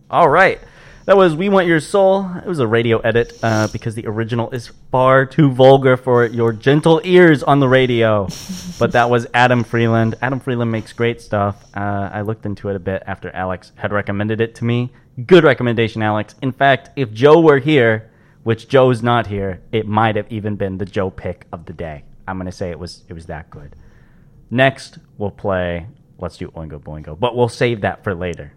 All right. That was We Want Your Soul. It was a radio edit because the original is far too vulgar for your gentle ears on the radio. But that was Adam Freeland. Adam Freeland makes great stuff. I looked into it a bit after Alex had recommended it to me. Good recommendation, Alex. In fact, if Joe were here, which Joe's not here, it might have even been the Joe pick of the day. I'm going to say it was that good. Next, we'll play Let's Do Oingo Boingo. But we'll save that for later.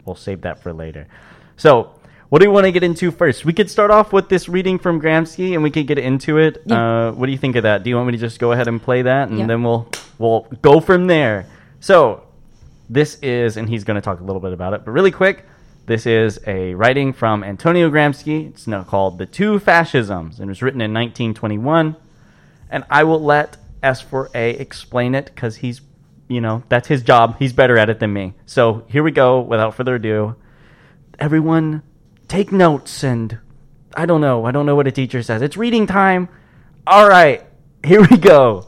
So, what do we want to get into first? We could start off with this reading from Gramsci, and we could get into it. Yeah. What do you think of that? Do you want me to just go ahead and play that, and then we'll go from there? So, this is, and he's going to talk a little bit about it, but really quick, this is a writing from Antonio Gramsci. It's now called The Two Fascisms, and it was written in 1921. And I will let S4A explain it, because he's, that's his job. He's better at it than me. So, here we go, without further ado. Everyone, take notes, and I don't know what a teacher says. It's reading time. All right, here we go.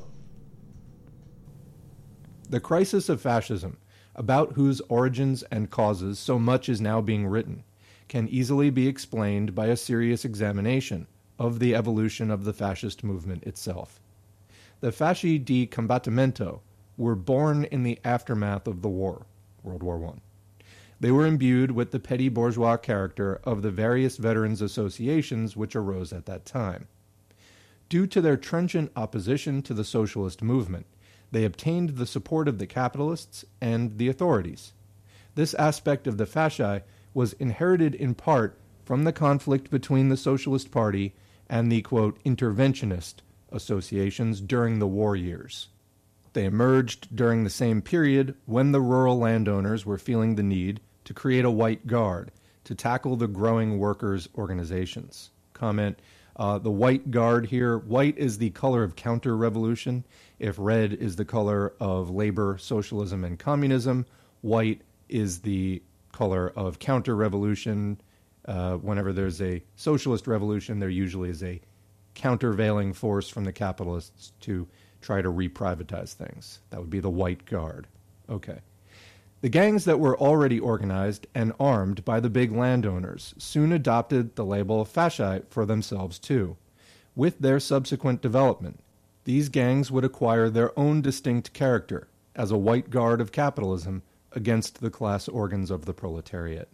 The crisis of fascism, about whose origins and causes so much is now being written, can easily be explained by a serious examination of the evolution of the fascist movement itself. The Fasci di Combattimento were born in the aftermath of the war, World War I. They were imbued with the petty bourgeois character of the various veterans' associations which arose at that time. Due to their trenchant opposition to the socialist movement, they obtained the support of the capitalists and the authorities. This aspect of the fasci was inherited in part from the conflict between the Socialist Party and the, quote, interventionist associations during the war years. They emerged during the same period when the rural landowners were feeling the need to create a white guard to tackle the growing workers' organizations. Comment, the white guard here, white is the color of counter-revolution. If red is the color of labor, socialism, and communism, white is the color of counter-revolution. Whenever there's a socialist revolution, there usually is a countervailing force from the capitalists to try to reprivatize things. That would be the white guard. Okay. The gangs that were already organized and armed by the big landowners soon adopted the label fasci for themselves too. With their subsequent development, these gangs would acquire their own distinct character as a white guard of capitalism against the class organs of the proletariat.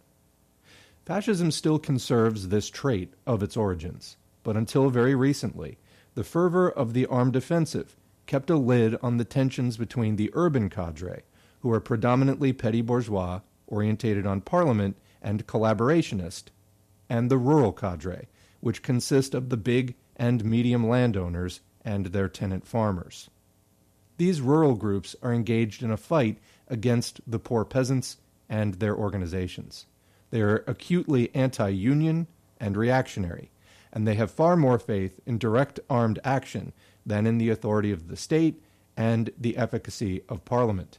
Fascism still conserves this trait of its origins, but until very recently, the fervor of the armed offensive kept a lid on the tensions between the urban cadre, who are predominantly petty bourgeois, orientated on parliament and collaborationist, and the rural cadre, which consist of the big and medium landowners and their tenant farmers. These rural groups are engaged in a fight against the poor peasants and their organizations. They are acutely anti-union and reactionary, and they have far more faith in direct armed action than in the authority of the state and the efficacy of parliament.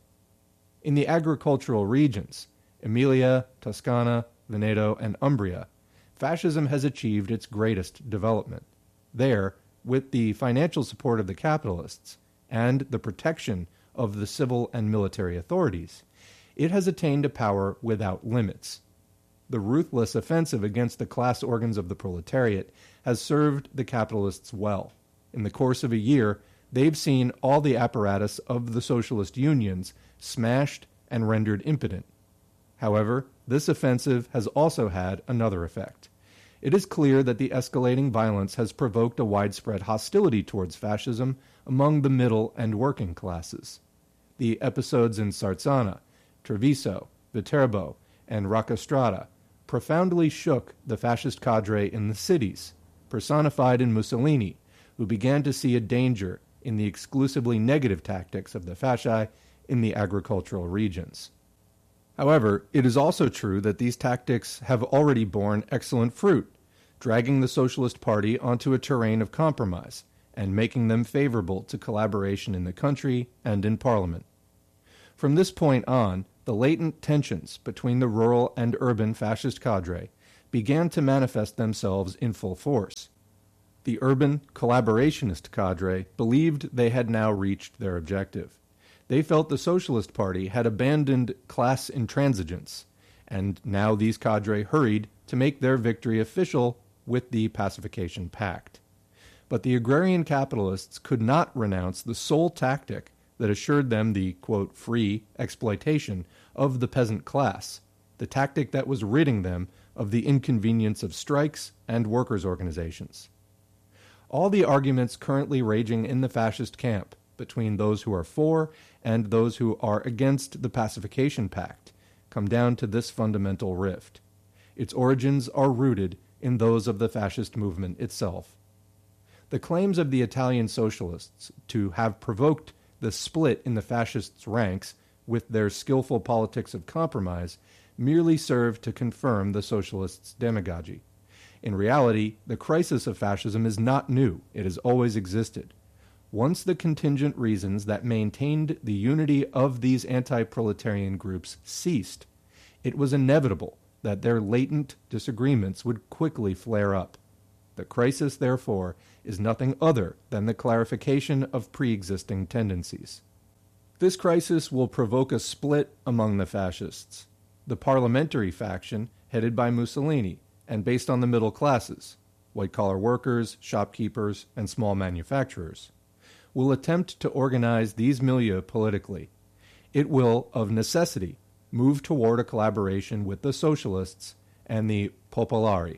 In the agricultural regions, Emilia, Toscana, Veneto, and Umbria, fascism has achieved its greatest development. There, with the financial support of the capitalists and the protection of the civil and military authorities, it has attained a power without limits. The ruthless offensive against the class organs of the proletariat has served the capitalists well. In the course of a year, they've seen all the apparatus of the socialist unions smashed and rendered impotent. However, this offensive has also had another effect. It is clear that the escalating violence has provoked a widespread hostility towards fascism among the middle and working classes. The episodes in Sarzana, Treviso, Viterbo, and Roccastrada profoundly shook the fascist cadre in the cities, personified in Mussolini, who began to see a danger in the exclusively negative tactics of the fasci in the agricultural regions. However, it is also true that these tactics have already borne excellent fruit, dragging the Socialist Party onto a terrain of compromise and making them favorable to collaboration in the country and in Parliament. From this point on, the latent tensions between the rural and urban fascist cadre began to manifest themselves in full force. The urban collaborationist cadre believed they had now reached their objective. They felt the Socialist Party had abandoned class intransigence and now these cadre hurried to make their victory official with the Pacification Pact. But the agrarian capitalists could not renounce the sole tactic that assured them the, quote, free exploitation of the peasant class, the tactic that was ridding them of the inconvenience of strikes and workers' organizations. All the arguments currently raging in the fascist camp between those who are for and those who are against the Pacification Pact come down to this fundamental rift. Its origins are rooted in those of the fascist movement itself. The claims of the Italian socialists to have provoked the split in the fascists' ranks with their skillful politics of compromise merely serve to confirm the socialists' demagogy. In reality, the crisis of fascism is not new. It has always existed. Once the contingent reasons that maintained the unity of these anti-proletarian groups ceased, it was inevitable that their latent disagreements would quickly flare up. The crisis, therefore, is nothing other than the clarification of pre-existing tendencies. This crisis will provoke a split among the fascists. The parliamentary faction, headed by Mussolini, and based on the middle classes, white-collar workers, shopkeepers, and small manufacturers, will attempt to organize these milieux politically. It will, of necessity, move toward a collaboration with the socialists and the popolari.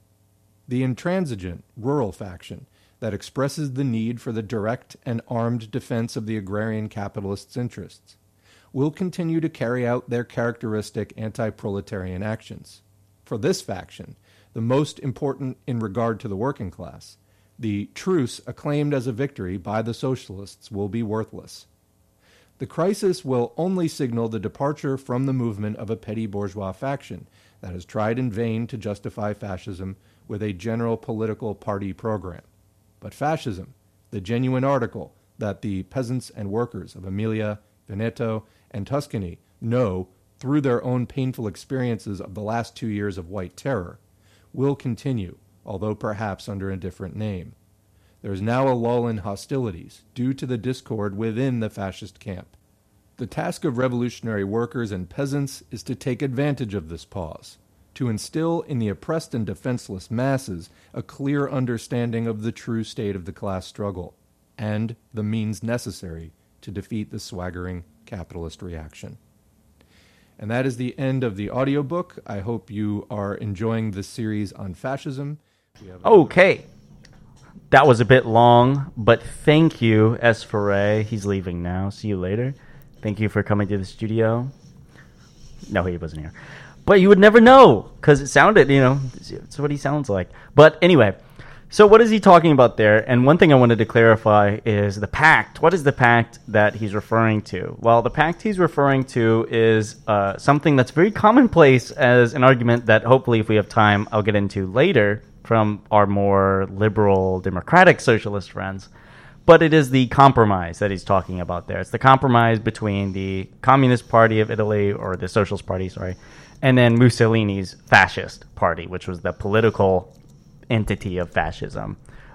The intransigent rural faction that expresses the need for the direct and armed defense of the agrarian capitalists' interests will continue to carry out their characteristic anti-proletarian actions. For this faction, the most important in regard to the working class, the truce acclaimed as a victory by the socialists will be worthless. The crisis will only signal the departure from the movement of a petty bourgeois faction that has tried in vain to justify fascism with a general political party program. But fascism, the genuine article that the peasants and workers of Emilia, Veneto, and Tuscany know through their own painful experiences of the last 2 years of white terror, will continue, although perhaps under a different name. There is now a lull in hostilities due to the discord within the fascist camp. The task of revolutionary workers and peasants is to take advantage of this pause, to instill in the oppressed and defenseless masses a clear understanding of the true state of the class struggle, and the means necessary to defeat the swaggering capitalist reaction. And that is the end of the audiobook. I hope you are enjoying this series on fascism. Okay. That was a bit long, but thank you, S. Foray. He's leaving now. See you later. Thank you for coming to the studio. No, he wasn't here. But you would never know, because it sounded, it's what he sounds like. But anyway, so what is he talking about there? And one thing I wanted to clarify is the pact. What is the pact that he's referring to? Well, the pact he's referring to is something that's very commonplace as an argument that hopefully, if we have time, I'll get into later from our more liberal, democratic socialist friends. But it is the compromise that he's talking about there. It's the compromise between the Communist Party of Italy, or the Socialist Party, and then Mussolini's Fascist Party, which was the political entity of fascism.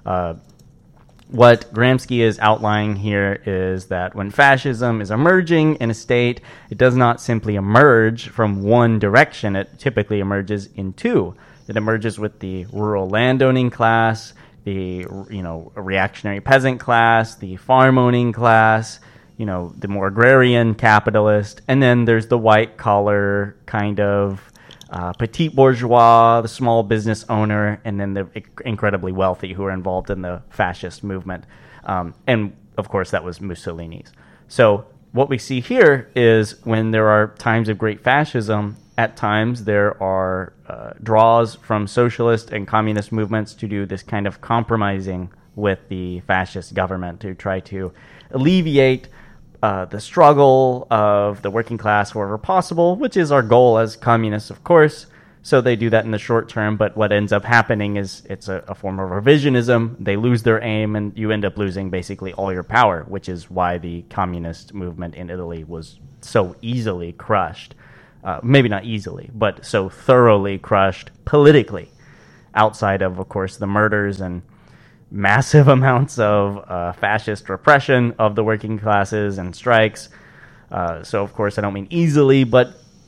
What Gramsci is outlining here is that when fascism is emerging in a state, it does not simply emerge from one direction. It typically emerges in two. It emerges with the rural landowning class, the reactionary peasant class, the farm-owning class, the more agrarian capitalist, and then there's the white-collar kind of petit bourgeois, the small business owner, and then the incredibly wealthy who are involved in the fascist movement. And, of course, that was Mussolini's. So what we see here is when there are times of great fascism, at times there are draws from socialist and communist movements to do this kind of compromising with the fascist government to try to alleviate the struggle of the working class wherever possible, which is our goal as communists, of course. So they do that in the short term, but what ends up happening is it's a form of revisionism. They lose their aim, and you end up losing basically all your power, which is why the communist movement in Italy was so easily crushed. Maybe not easily, but so thoroughly crushed politically, outside of course, the murders and massive amounts of fascist repression of the working classes and strikes. So, of course, I don't mean easily, but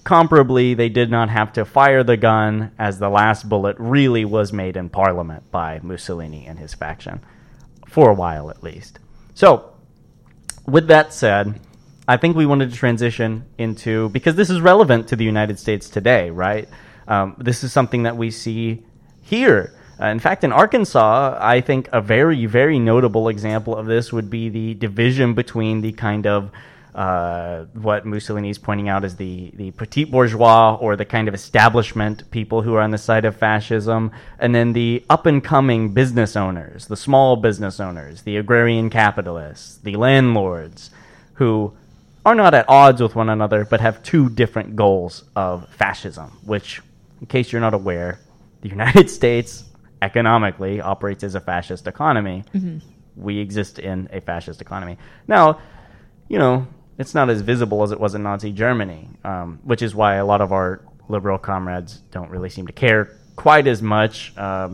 comparably, they did not have to fire the gun, as the last bullet really was made in Parliament by Mussolini and his faction, for a while at least. So, with that said, I think we wanted to transition into, because this is relevant to the United States today, right? This is something that we see here. In fact, in Arkansas, I think a very, very notable example of this would be the division between the kind of what Mussolini is pointing out as the petit bourgeois, or the kind of establishment people who are on the side of fascism, and then the up-and-coming business owners, the small business owners, the agrarian capitalists, the landlords, who are not at odds with one another, but have two different goals of fascism, which, in case you're not aware, the United States economically operates as a fascist economy. Mm-hmm. We exist in a fascist economy. Now, it's not as visible as it was in Nazi Germany, which is why a lot of our liberal comrades don't really seem to care quite as much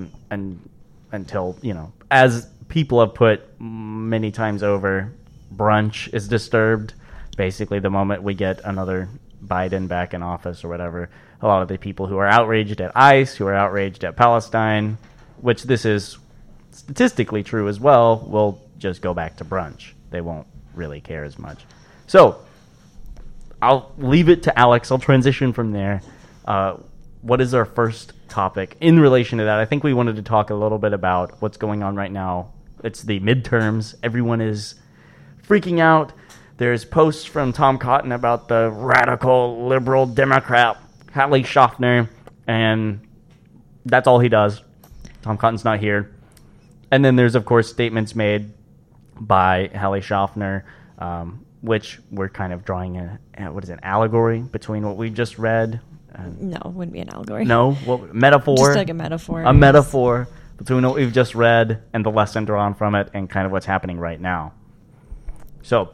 until, as people have put many times over, brunch is disturbed. Basically, the moment we get another Biden back in office or whatever, a lot of the people who are outraged at ICE, who are outraged at Palestine, which this is statistically true as well, will just go back to brunch. They won't really care as much. So, I'll leave it to Alex. I'll transition from there. What is our first topic in relation to that? I think we wanted to talk a little bit about what's going on right now. It's the midterms. Everyone is freaking out. There's posts from Tom Cotton about the radical liberal Democrat Hallie Schaffner, and that's all he does. Tom Cotton's not here. And then there's, of course, statements made by Hallie Schaffner, which we're kind of drawing an allegory between what we just read. No, it wouldn't be an allegory. No? Metaphor? Just like a metaphor. A metaphor between what we've just read and the lesson drawn from it and kind of what's happening right now. So,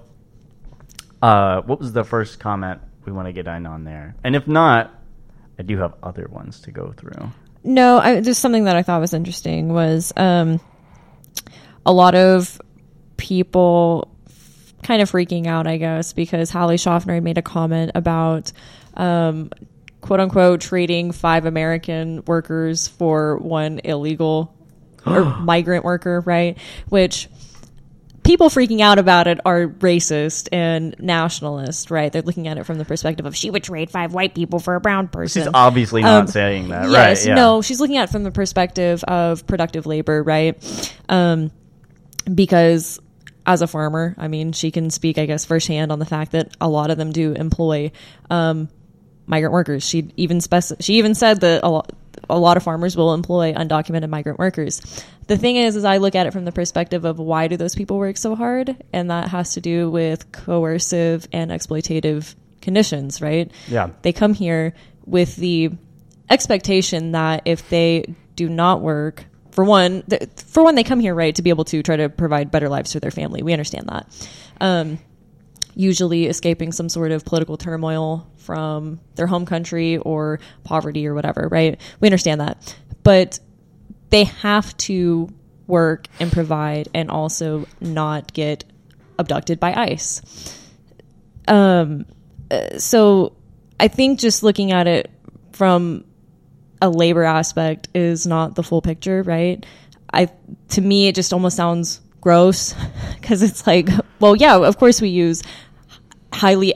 what was the first comment we want to get in on there? And if not, I do have other ones to go through. No, just something that I thought was interesting was a lot of people kind of freaking out, I guess, because Hallie Schaffner had made a comment about quote unquote trading 5 American workers for 1 illegal or migrant worker, right? Which people freaking out about it are racist and nationalist, right? They're looking at it from the perspective of she would trade 5 white people for a brown person. She's obviously not saying that, yes, right? Yeah. No, she's looking at it from the perspective of productive labor, right? Because as a farmer, I mean, she can speak, I guess, firsthand on the fact that a lot of them do employ migrant workers. She even said that a lot of farmers will employ undocumented migrant workers. The thing is I look at it from the perspective of why do those people work so hard? And that has to do with coercive and exploitative conditions, right? Yeah. They come here with the expectation that if they do not work, for one, they come here, right, to be able to try to provide better lives for their family. We understand that. Usually escaping some sort of political turmoil from their home country or poverty or whatever, right? We understand that. But they have to work and provide and also not get abducted by ICE. So I think just looking at it from a labor aspect is not the full picture, right? To me, it just almost sounds gross because it's like, well, yeah, of course we use highly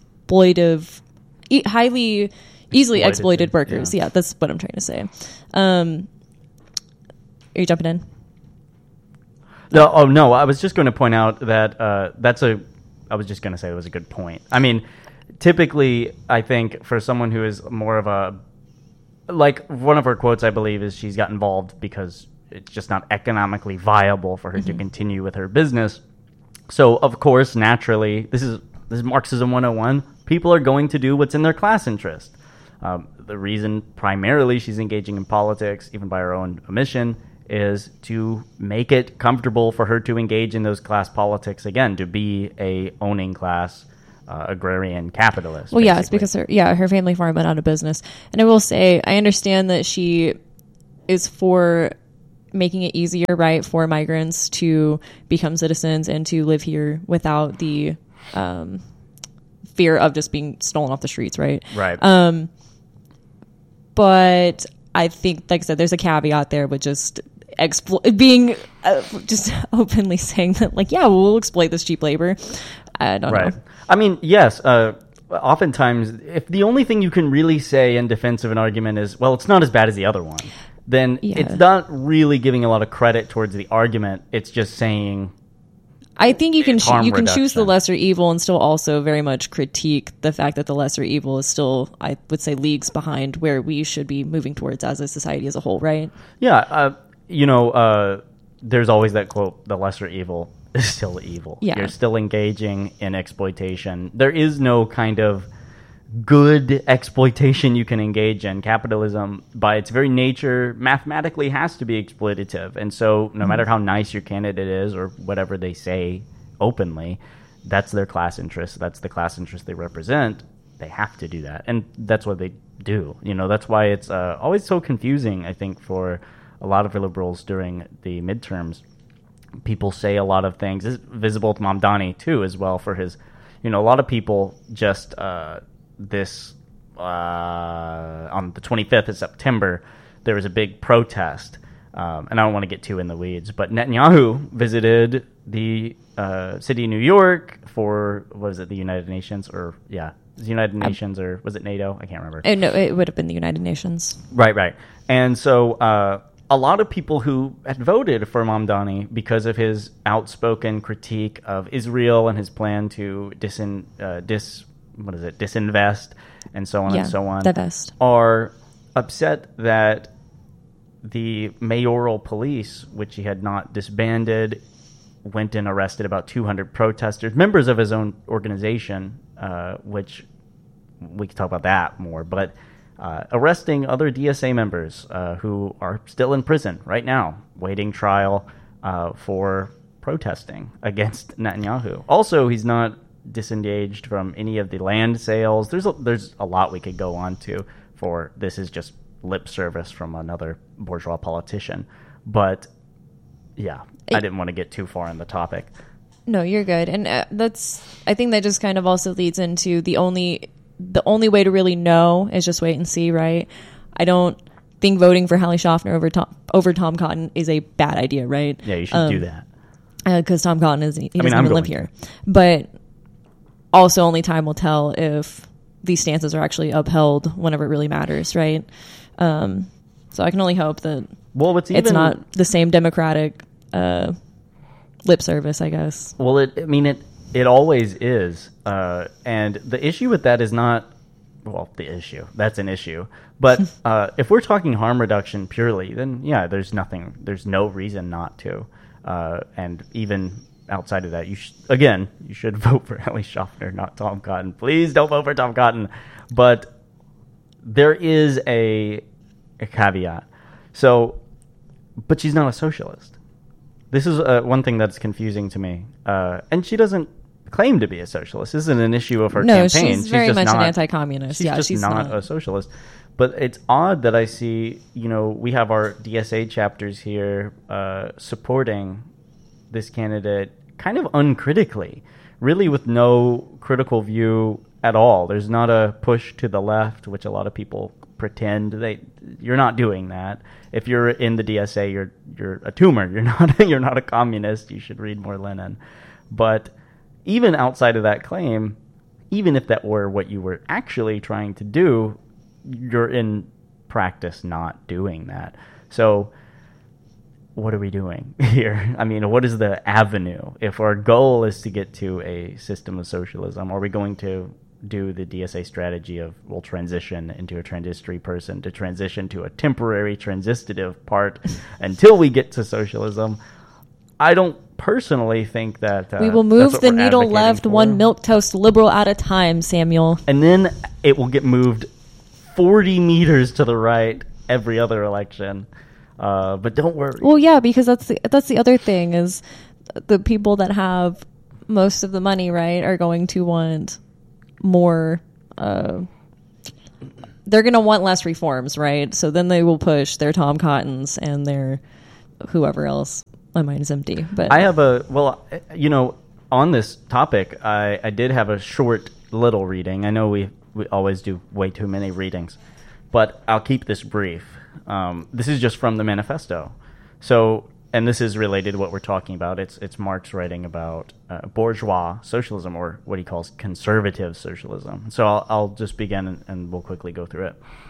easily exploited workers. Yeah, that's what I'm trying to say. Are you jumping in? No, I was just going to point out that I was just going to say it was a good point. I mean, typically, I think for someone who is more of a, like one of her quotes, I believe, is she's got involved because it's just not economically viable for her to continue with her business. So, of course, naturally, this is Marxism 101. People are going to do what's in their class interest. The reason primarily she's engaging in politics, even by her own admission, is to make it comfortable for her to engage in those class politics again, to be a owning class agrarian capitalist. Well, basically. yeah, it's because her family farm went out of business. And I will say, I understand that she is for making it easier, right, for migrants to become citizens and to live here without the fear of just being stolen off the streets, right? Right. But I think, like I said, there's a caveat there with just being just openly saying that, like, yeah, we'll exploit this cheap labor. I don't know. I mean, yes. Oftentimes, if the only thing you can really say in defense of an argument is, well, it's not as bad as the other one, then it's not really giving a lot of credit towards the argument. It's just saying, I think you can choose the lesser evil and still also very much critique the fact that the lesser evil is still, I would say, leagues behind where we should be moving towards as a society as a whole, right? Yeah. There's always that quote, the lesser evil is still evil. Yeah. You're still engaging in exploitation. There is no kind of good exploitation you can engage in. Capitalism, by its very nature, mathematically has to be exploitative. And so no matter how nice your candidate is or whatever they say openly, that's their class interest. That's the class interest they represent. They have to do that. And that's what they do. That's why it's always so confusing, I think, for a lot of liberals during the midterms. People say a lot of things. It's visible to Mamdani, too, as well, for his... a lot of people just... on the 25th of September, there was a big protest. And I don't want to get too in the weeds, but Netanyahu visited the city of New York for, what is it, the United Nations? Or, yeah, the United Nations, or was it NATO? I can't remember. No, it would have been the United Nations. Right. And so... a lot of people who had voted for Mamdani because of his outspoken critique of Israel and his plan to disinvest and so on and so on, divest, are upset that the mayoral police, which he had not disbanded, went and arrested about 200 protesters, members of his own organization, which we could talk about that more, but arresting other DSA members who are still in prison right now, waiting trial for protesting against Netanyahu. Also, he's not disengaged from any of the land sales. There's a lot we could go on to, for this is just lip service from another bourgeois politician. But yeah, I didn't want to get too far on the topic. No, you're good. And I think that just kind of also leads into the only way to really know is just wait and see, right? I don't think voting for Hallie Schaffner over Tom Cotton is a bad idea, right? Yeah, you should do that. Because Tom Cotton doesn't even live here. But also only time will tell if these stances are actually upheld whenever it really matters, right? So I can only hope that it's not the same Democratic lip service, I guess. Well, it always is. And the issue with that is not, well, the issue. That's an issue. But if we're talking harm reduction purely, then yeah, there's no reason not to. And even outside of that, you should vote for Hallie Schaffner, not Tom Cotton. Please don't vote for Tom Cotton. But there is a caveat. So, but she's not a socialist. This is one thing that's confusing to me. And she doesn't claim to be a socialist. This isn't an issue of her campaign. She's very much an anti-communist. She's not a socialist. But it's odd that I see, we have our DSA chapters here supporting this candidate kind of uncritically, really with no critical view at all. There's not a push to the left, which a lot of people pretend you're not doing that. If you're in the DSA, you're a tumor. You're not a communist. You should read more Lenin. But even outside of that claim, even if that were what you were actually trying to do, you're in practice not doing that. So what are we doing here? I mean, what is the avenue? If our goal is to get to a system of socialism, are we going to do the DSA strategy of we'll transition into a transistory person to transition to a temporary transitive part until we get to socialism? I don't personally think that we will move the needle left one milquetoast liberal at a time, Samuel. And then it will get moved 40 meters to the right every other election. But don't worry. Well, yeah, because that's the other thing is the people that have most of the money, right, are going to want more. They're going to want less reforms, right? So then they will push their Tom Cottons and their whoever else. My mind is empty. But I have on this topic, I did have a short little reading. I know we always do way too many readings, but I'll keep this brief. This is just from the manifesto. So, and this is related to what we're talking about. It's Marx writing about bourgeois socialism, or what he calls conservative socialism. So I'll just begin and we'll quickly go through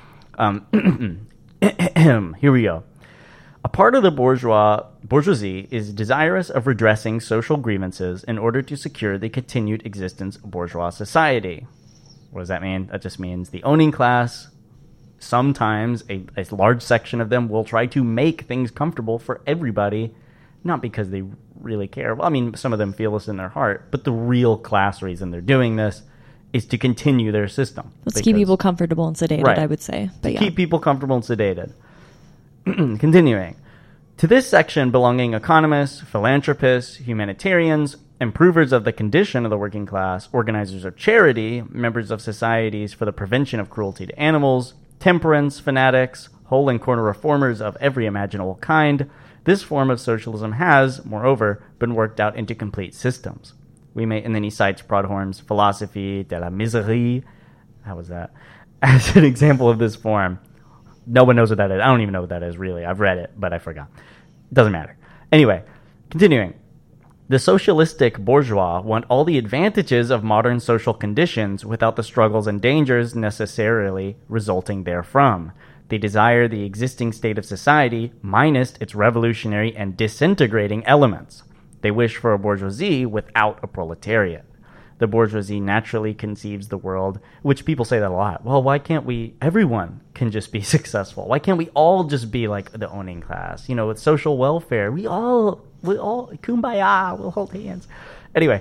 it. Here we go. A part of the bourgeoisie is desirous of redressing social grievances in order to secure the continued existence of bourgeois society. What does that mean? That just means the owning class, sometimes a large section of them will try to make things comfortable for everybody, not because they really care. Well, I mean, some of them feel this in their heart, but the real class reason they're doing this is to continue their system. Let's keep people comfortable and sedated, right. I would say. But to keep people comfortable and sedated. Continuing. To this section belonging economists, philanthropists, humanitarians, improvers of the condition of the working class, organizers of charity, members of societies for the prevention of cruelty to animals, temperance fanatics, hole and corner reformers of every imaginable kind, this form of socialism has, moreover, been worked out into complete systems. We may, and then he cites Proudhon's Philosophie de la Miserie, how was that, as an example of this form. No one knows what that is. I don't even know what that is, really. I've read it, but I forgot. It doesn't matter. Anyway, continuing. The socialistic bourgeois want all the advantages of modern social conditions without the struggles and dangers necessarily resulting therefrom. They desire the existing state of society minus its revolutionary and disintegrating elements. They wish for a bourgeoisie without a proletariat. The bourgeoisie naturally conceives the world, which people say that a lot. Well, why can't everyone can just be successful? Why can't we all just be like the owning class? You know, with social welfare, we all, kumbaya, we'll hold hands. Anyway,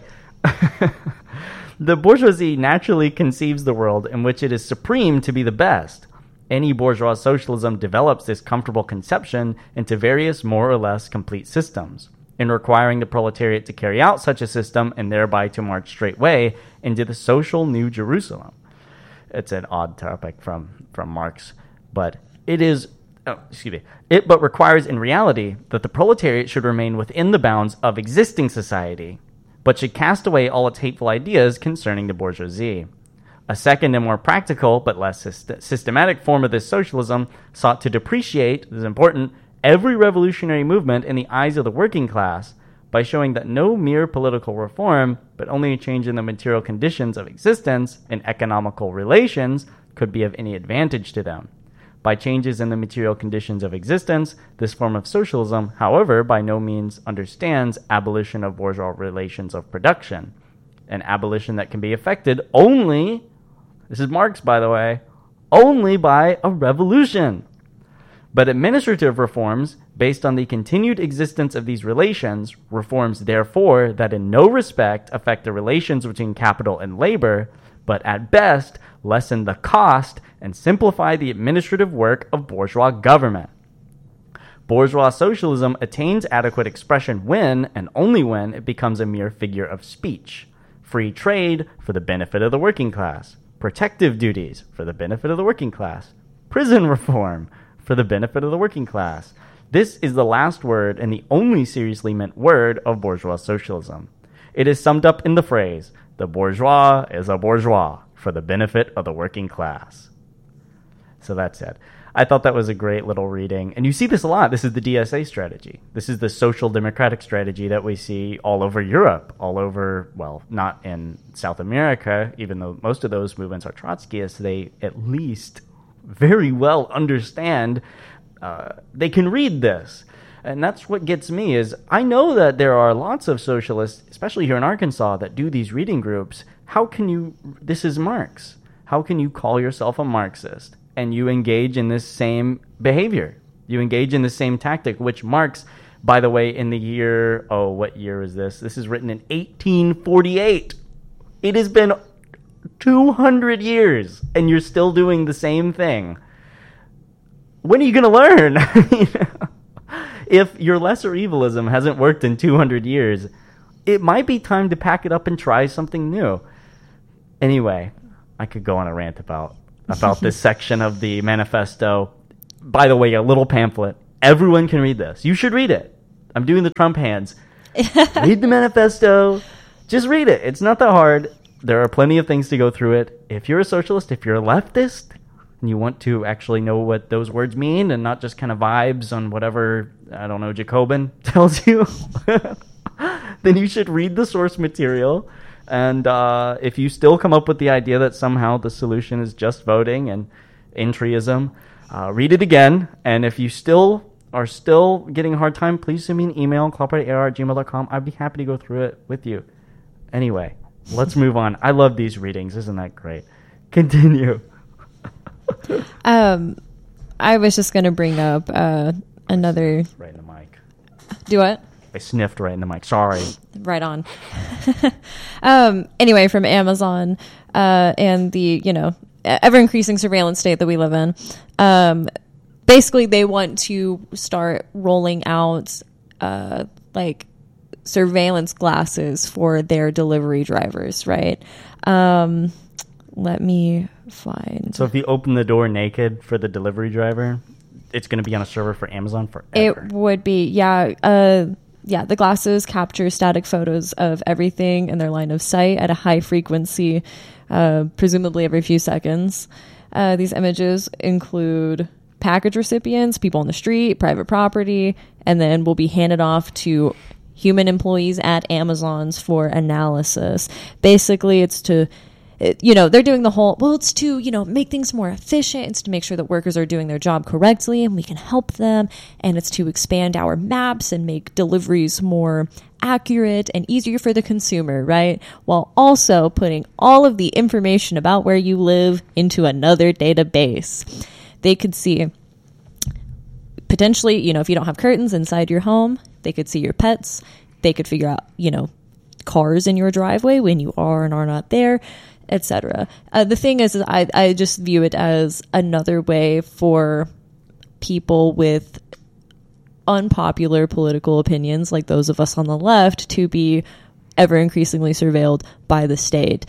the bourgeoisie naturally conceives the world in which it is supreme to be the best. Any bourgeois socialism develops this comfortable conception into various more or less complete systems. In requiring the proletariat to carry out such a system and thereby to march straightway into the social New Jerusalem. It's an odd topic from Marx, but it is, it but requires in reality that the proletariat should remain within the bounds of existing society, but should cast away all its hateful ideas concerning the bourgeoisie. A second and more practical, but less systematic form of this socialism sought to depreciate, this is important, every revolutionary movement in the eyes of the working class by showing that no mere political reform, but only a change in the material conditions of existence and economical relations could be of any advantage to them. By changes in the material conditions of existence, this form of socialism, however, by no means understands abolition of bourgeois relations of production, an abolition that can be effected only, this is Marx, by the way, only by a revolution. But administrative reforms, based on the continued existence of these relations, reforms therefore that in no respect affect the relations between capital and labor, but at best lessen the cost and simplify the administrative work of bourgeois government. Bourgeois socialism attains adequate expression when, and only when, it becomes a mere figure of speech. Free trade for the benefit of the working class. Protective duties for the benefit of the working class. Prison reform for the benefit of the working class. This is the last word and the only seriously meant word of bourgeois socialism. It is summed up in the phrase, the bourgeois is a bourgeois for the benefit of the working class. So that's it. I thought that was a great little reading. And you see this a lot. This is the DSA strategy. This is the social democratic strategy that we see all over Europe, all over, well, not in South America, even though most of those movements are Trotskyists, they at least very well understand, they can read this. And that's what gets me is I know that there are lots of socialists, especially here in Arkansas, that do these reading groups. How can you, this is Marx. How can you call yourself a Marxist and you engage in this same behavior? You engage in the same tactic, which Marx, by the way, in the year, what year is this? This is written in 1848. It has been 200 years and you're still doing the same thing. When are you going to learn? If your lesser evilism hasn't worked in 200 years, it might be time to pack it up and try something new. Anyway, I could go on a rant about this section of the manifesto. By the way, a little pamphlet. Everyone can read this. You should read it. I'm doing the Trump hands. Read the manifesto. Just read it. It's not that hard. there are plenty of things to go through it. If you're a socialist, if you're a leftist, and you want to actually know what those words mean and not just kind of vibes on whatever, I don't know, Jacobin tells you, then you should read the source material. And if you still come up with the idea that somehow the solution is just voting and entryism, read it again. And if you are still getting a hard time, please send me an email, cloudpartyar@gmail.com. I'd be happy to go through it with you. Anyway, let's move on. I love these readings. Isn't that great? Continue. I was just going to bring up another... Right in the mic. Do what? I sniffed right in the mic. Sorry. Right on. Anyway, from Amazon and the, ever-increasing surveillance state that we live in, basically they want to start rolling out, surveillance glasses for their delivery drivers, right? Let me find... So if you open the door naked for the delivery driver, it's going to be on a server for Amazon forever. It would be, yeah. The glasses capture static photos of everything in their line of sight at a high frequency, presumably every few seconds. These images include package recipients, people on the street, private property, and then will be handed off to human employees at Amazon's for analysis. Basically, it's to... they're doing the whole, it's to, make things more efficient. It's to make sure that workers are doing their job correctly and we can help them. And it's to expand our maps and make deliveries more accurate and easier for the consumer, right? While also putting all of the information about where you live into another database. They could see, potentially, if you don't have curtains inside your home, they could see your pets. They could figure out, cars in your driveway when you are and are not there, etc. The thing is I just view it as another way for people with unpopular political opinions, like those of us on the left, to be ever increasingly surveilled by the state.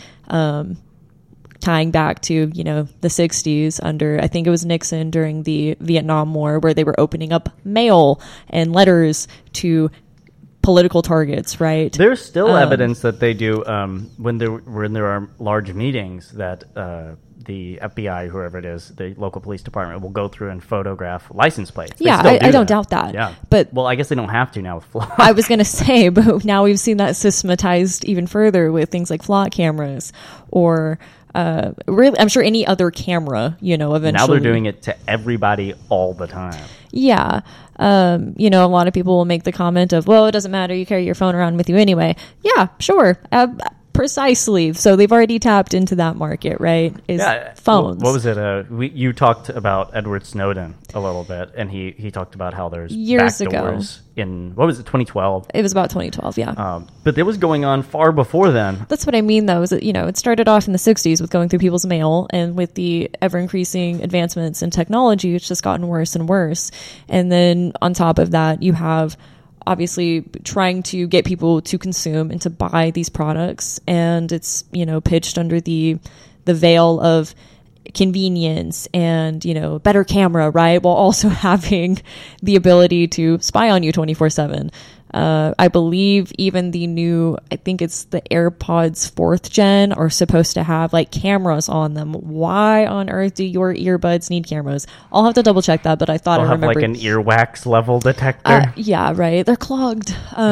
Tying back to, the 60s under, I think it was Nixon during the Vietnam War, where they were opening up mail and letters to political targets, right? There's still evidence that they do when there are large meetings that the FBI, whoever it is, the local police department will go through and photograph license plates. Yeah, I don't doubt that. Yeah, but I guess they don't have to now with flock. I was going to say, but now we've seen that systematized even further with things like flock cameras or really, I'm sure any other camera, eventually. Now they're doing it to everybody all the time. Yeah. A lot of people will make the comment of, it doesn't matter, you carry your phone around with you anyway. Yeah, sure. Precisely. So they've already tapped into that market, right? Phones. What was it? You talked about Edward Snowden a little bit, and he talked about how there's years backdoors in, what was it, 2012? It was about 2012, yeah. But it was going on far before then. That's what I mean, though, is that, it started off in the 60s with going through people's mail, and with the ever-increasing advancements in technology, it's just gotten worse and worse. And then on top of that, you have obviously trying to get people to consume and to buy these products, and it's pitched under the veil of convenience and better camera, right, while also having the ability to spy on you 24/7. I believe even the new, I think it's the AirPods 4th gen, are supposed to have cameras on them. Why on earth do your earbuds need cameras? I'll have to double check that, but I thought I remembered. Have an earwax level detector. Yeah, right. They're clogged.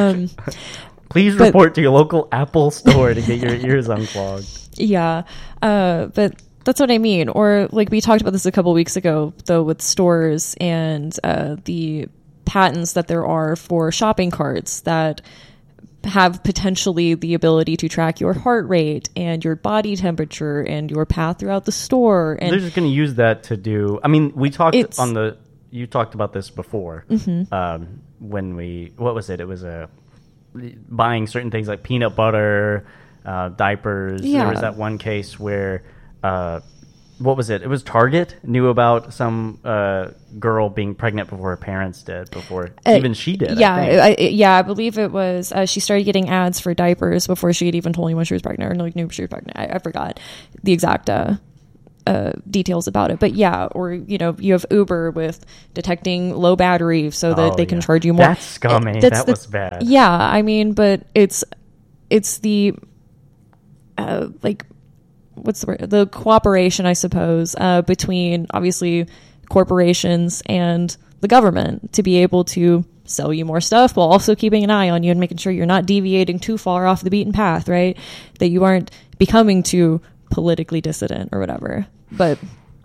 Please report to your local Apple store to get your ears unclogged. Yeah, but that's what I mean. Or we talked about this a couple weeks ago, though, with stores and the patents that there are for shopping carts that have potentially the ability to track your heart rate and your body temperature and your path throughout the store. And they're just going to use that to do. I mean, you talked about this before. Mm-hmm. What was it? It was buying certain things like peanut butter, diapers. Yeah. There was that one case where. What was it? It was Target knew about some girl being pregnant before her parents did, before even she did. Yeah, I believe it was. She started getting ads for diapers before she had even told anyone she was pregnant, or knew she was pregnant. I forgot the exact details about it, but yeah. Or you have Uber with detecting low battery so that they can charge you more. That's scummy. That was bad. Yeah, I mean, but it's the like, what's the word? The cooperation, I suppose, between obviously corporations and the government to be able to sell you more stuff while also keeping an eye on you and making sure you're not deviating too far off the beaten path, right? That you aren't becoming too politically dissident or whatever. But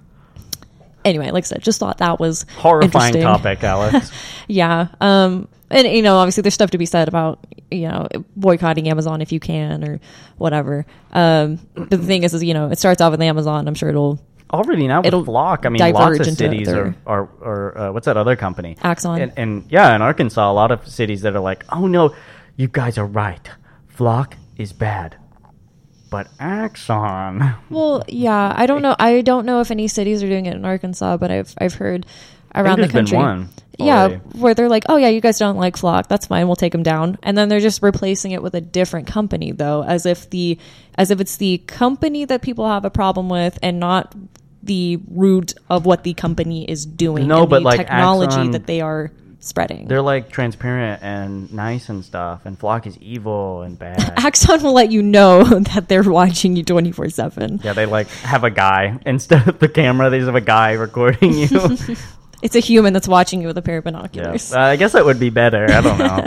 anyway, like I said, just thought that was horrifying interesting topic, Alex. Yeah. And, you know, obviously there's stuff to be said about, you know, boycotting Amazon if you can or whatever. But the thing is, you know, it starts off with Amazon. I'm sure it'll already now with Flock. I mean, lots of cities are what's that other company? Axon. And yeah, in Arkansas, a lot of cities that are like, oh no, you guys are right. Flock is bad. But Axon. Well, yeah, I don't know if any cities are doing it in Arkansas, but I've heard around the country. Been one. Yeah, already. where they're like, oh yeah, you guys don't like Flock, that's fine, we'll take them down, and then they're just replacing it with a different company, though, as if it's the company that people have a problem with, and not the root of what the company is doing. No, and but the like technology Axon, that they are spreading. They're like transparent and nice and stuff, and Flock is evil and bad. Axon will let you know that they're watching you 24/7. Yeah, they like have a guy instead of the camera. They just have a guy recording you. It's a human that's watching you with a pair of binoculars. Yeah. I guess that would be better. I don't know.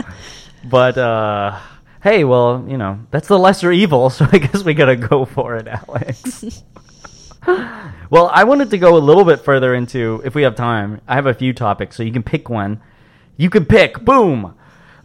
But, hey, well, you know, that's the lesser evil, so I guess we gotta go for it, Alex. Well, I wanted to go a little bit further into, if we have time, I have a few topics, so you can pick one. You can pick. Boom!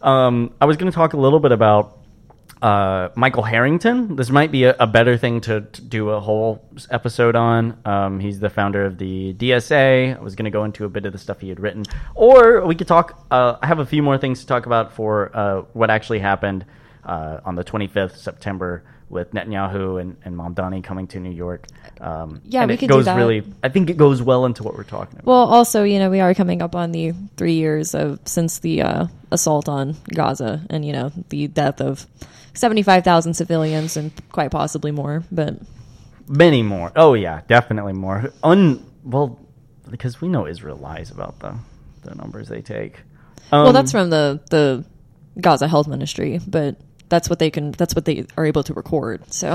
I was going to talk a little bit about Michael Harrington. This might be a better thing to do a whole episode on. He's the founder of the DSA. I was going to go into a bit of the stuff he had written. Or we could talk, I have a few more things to talk about for what actually happened on the 25th September with Netanyahu and Mamdani coming to New York. Yeah, and we it could goes do that. Really, I think it goes well into what we're talking about. Well, also, you know, we are coming up on the 3 years since the assault on Gaza and, you know, the death of 75,000 civilians and quite possibly more, but many more. Oh yeah, definitely more. Well, because we know Israel lies about the numbers they take. Well, that's from the Gaza Health Ministry, but that's what they are able to record. So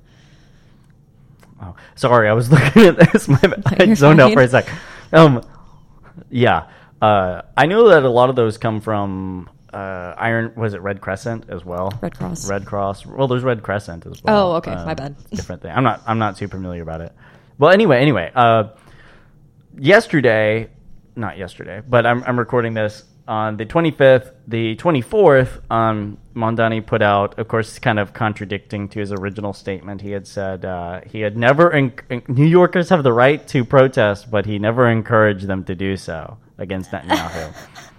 oh, sorry, I was looking at this. I zoned out for a sec. Yeah, I know that a lot of those come from Red Crescent as well? Red Cross. Red Cross. Well, there's Red Crescent as well. Oh, okay, my bad. Different thing. I'm not too familiar about it. Well, anyway, not yesterday, but I'm recording this on the 25th. The 24th, Mamdani put out, of course, kind of contradicting to his original statement. He had said he had never New Yorkers have the right to protest, but he never encouraged them to do so against Netanyahu.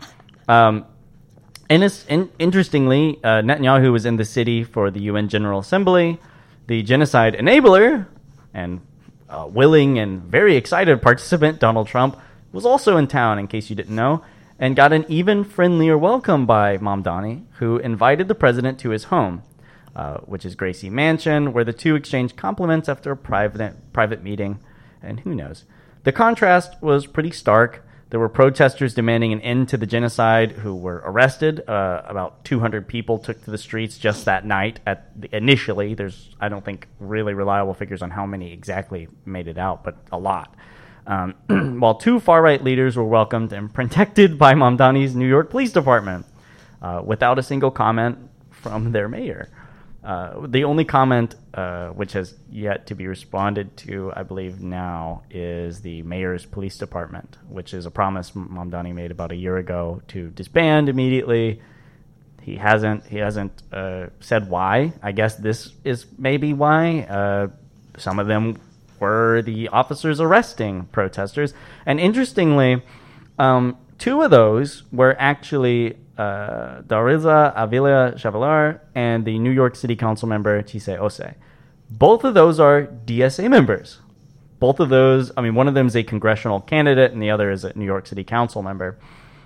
Interestingly, Netanyahu was in the city for the UN General Assembly. The genocide enabler and willing and very excited participant, Donald Trump, was also in town, in case you didn't know, and got an even friendlier welcome by Mamdani, who invited the president to his home, which is Gracie Mansion, where the two exchanged compliments after a private meeting, and who knows. The contrast was pretty stark. There were protesters demanding an end to the genocide who were arrested. About 200 people took to the streets just that night. Initially, there's, I don't think, really reliable figures on how many exactly made it out, but a lot. While two far-right leaders were welcomed and protected by Mamdani's New York Police Department without a single comment from their mayor. The only comment, which has yet to be responded to, I believe now, is the mayor's police department, which is a promise Mamdani made about a year ago to disband immediately. He hasn't said why. I guess this is maybe why. Some of them were the officers arresting protesters. And interestingly, two of those were actually Dariza Avila Chavalar and the New York City Council member Chise Ose. Both of those are DSA members. Both of those, I mean, one of them is a congressional candidate and the other is a New York City Council member.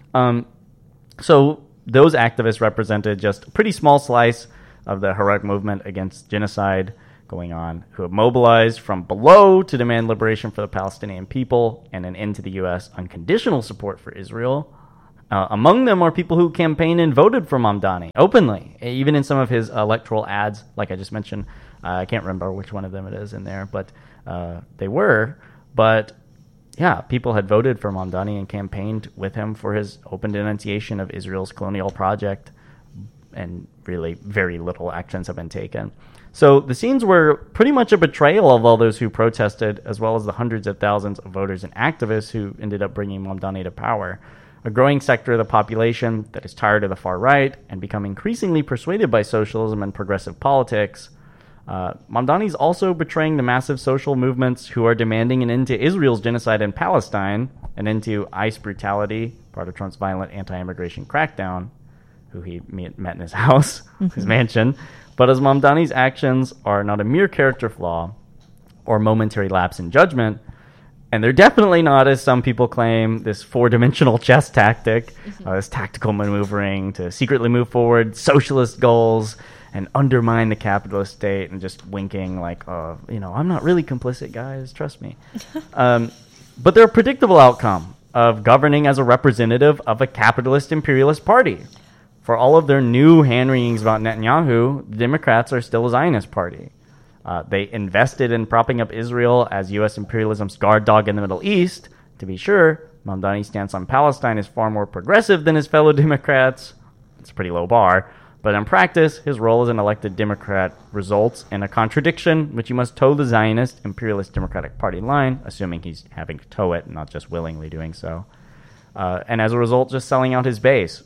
So those activists represented just a pretty small slice of the heroic movement against genocide going on, who have mobilized from below to demand liberation for the Palestinian people and an end to the U.S. unconditional support for Israel. Among them are people who campaigned and voted for Mamdani openly, even in some of his electoral ads, like I just mentioned. I can't remember which one of them it is in there, but they were. But yeah, people had voted for Mamdani and campaigned with him for his open denunciation of Israel's colonial project, and really very little actions have been taken. So the scenes were pretty much a betrayal of all those who protested, as well as the hundreds of thousands of voters and activists who ended up bringing Mamdani to power. A growing sector of the population that is tired of the far right and become increasingly persuaded by socialism and progressive politics. Mamdani's also betraying the massive social movements who are demanding an end to Israel's genocide in Palestine, an end to ICE brutality, part of Trump's violent anti-immigration crackdown, who he met in his house, his mansion. But as Mamdani's actions are not a mere character flaw or momentary lapse in judgment, and they're definitely not, as some people claim, this four-dimensional chess tactic, this tactical maneuvering to secretly move forward socialist goals and undermine the capitalist state and just winking like, I'm not really complicit, guys, trust me. But they're a predictable outcome of governing as a representative of a capitalist imperialist party. For all of their new hand-wringings about Netanyahu, the Democrats are still a Zionist party. They invested in propping up Israel as U.S. imperialism's guard dog in the Middle East. To be sure, Mamdani's stance on Palestine is far more progressive than his fellow Democrats. It's a pretty low bar. But in practice, his role as an elected Democrat results in a contradiction which he must toe the Zionist imperialist Democratic Party line, assuming he's having to toe it and not just willingly doing so. And as a result, just selling out his base.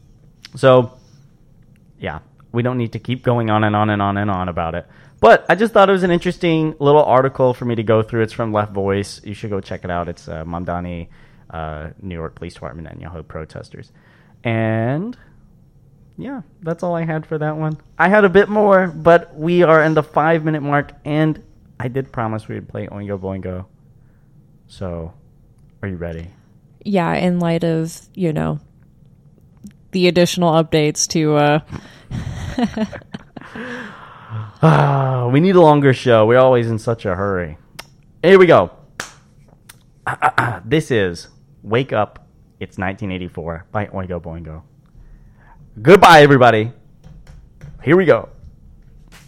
So, yeah, we don't need to keep going on and on and on and on about it. But I just thought it was an interesting little article for me to go through. It's from Left Voice. You should go check it out. It's Mamdani, New York Police Department, and Netanyahu protesters. And yeah, that's all I had for that one. I had a bit more, but we are in the 5-minute mark, and I did promise we would play Oingo Boingo. So, are you ready? Yeah, in light of, the additional updates to... We need a longer show. We're always in such a hurry. Here we go. This is Wake Up, It's 1984 by Oingo Boingo. Goodbye, everybody. Here we go.